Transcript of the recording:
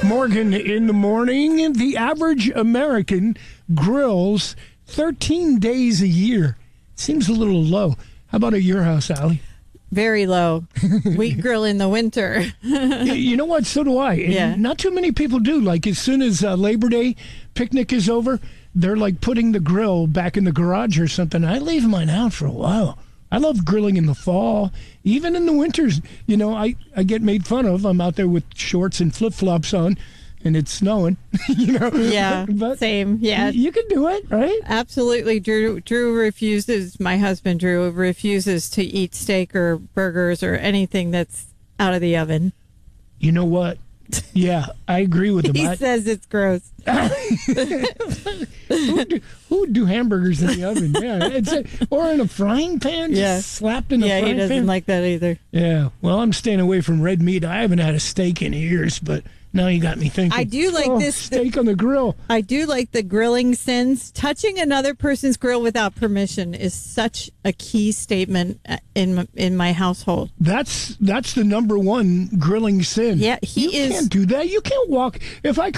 Morgan in the morning. The average American grills 13 days a year. Seems a little low. How about at your house, Allie? Very low. We grill in the winter. You know what? So do I. Yeah. Not too many people do. Like, as soon as Labor Day picnic is over, they're like putting the grill back in the garage or something. I leave mine out for a while. I love grilling in the fall. Even in the winters, you know, I get made fun of. I'm out there with shorts and flip-flops on, and it's snowing, you know. Yeah, but same. Yeah. You can do it, right? Absolutely. Drew refuses, my husband Drew refuses to eat steak or burgers or anything that's out of the oven. You know what? Yeah, I agree with him. He says it's gross. Who would do hamburgers in the oven? Yeah, or in a frying pan, just slapped in a frying pan. Yeah, he doesn't like that either. Yeah, well, I'm staying away from red meat. I haven't had a steak in years, but now you got me thinking. I do like this steak on the grill. I do like the grilling sins. Touching another person's grill without permission is such a key statement in my household. That's the number one grilling sin. Yeah, you can't do that. You can't walk. If I